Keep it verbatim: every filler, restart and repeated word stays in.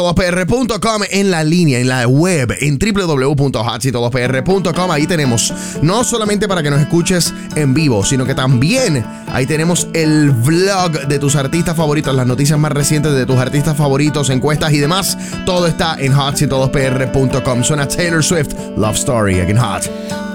todos p r punto com, en la línea, en la web, en w w w punto hot seat todos p r punto com. Ahí tenemos no solamente para que nos escuches en vivo, sino que también ahí tenemos el vlog de tus artistas favoritos, las noticias más recientes de tus artistas favoritos, encuestas y demás. Todo está en hot seat todos p r punto com. Suena Taylor Swift, Love Story, aquí en Hot.